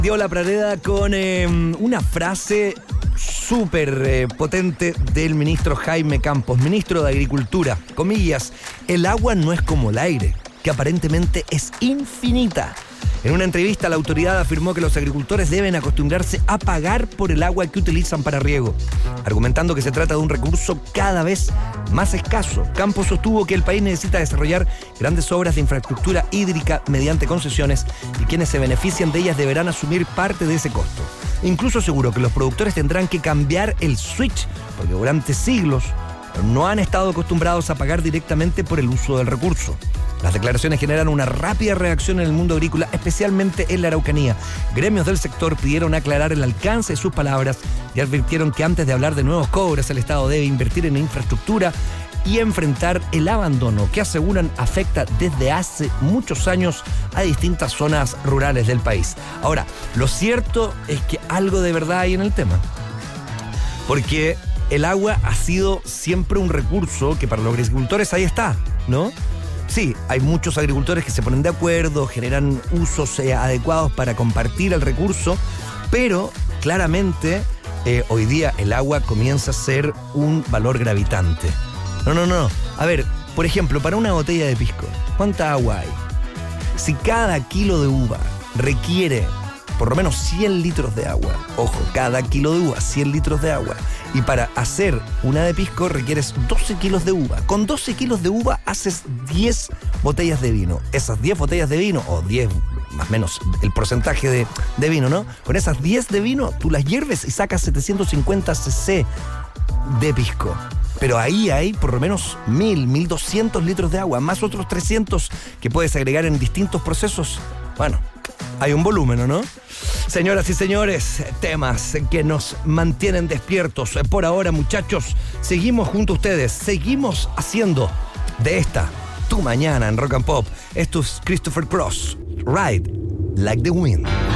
Dio la Pradeda con una frase súper potente del ministro Jaime Campos, ministro de Agricultura. Comillas, el agua no es como el aire, que aparentemente es infinita. En una entrevista, la autoridad afirmó que los agricultores deben acostumbrarse a pagar por el agua que utilizan para riego, argumentando que se trata de un recurso cada vez más escaso. Campos sostuvo que el país necesita desarrollar grandes obras de infraestructura hídrica mediante concesiones y quienes se benefician de ellas deberán asumir parte de ese costo. Incluso aseguró que los productores tendrán que cambiar el switch, porque durante siglos no han estado acostumbrados a pagar directamente por el uso del recurso. Las declaraciones generan una rápida reacción en el mundo agrícola, especialmente en la Araucanía. Gremios del sector pidieron aclarar el alcance de sus palabras y advirtieron que antes de hablar de nuevos cobros, el Estado debe invertir en infraestructura y enfrentar el abandono que aseguran afecta desde hace muchos años a distintas zonas rurales del país. Ahora, lo cierto es que algo de verdad hay en el tema, porque el agua ha sido siempre un recurso que para los agricultores ahí está, ¿no? Sí, hay muchos agricultores que se ponen de acuerdo, generan usos adecuados para compartir el recurso, pero claramente hoy día el agua comienza a ser un valor gravitante. No. A ver, por ejemplo, para una botella de pisco, ¿cuánta agua hay? Si cada kilo de uva requiere por lo menos 100 litros de agua, ojo, cada kilo de uva, 100 litros de agua, y para hacer una de pisco requieres 12 kilos de uva. Con 12 kilos de uva haces 10 botellas de vino. Esas 10 botellas de vino, o 10 más o menos el porcentaje de vino, ¿no? Con esas 10 de vino, tú las hierves y sacas 750 cc de pisco. Pero ahí hay por lo menos 1.200 litros de agua, más otros 300 que puedes agregar en distintos procesos. Bueno, hay un volumen, ¿no? Señoras y señores, temas que nos mantienen despiertos. Por ahora, muchachos, seguimos junto a ustedes, seguimos haciendo de esta tu mañana en Rock and Pop. Esto es Christopher Cross, Ride Like the Wind.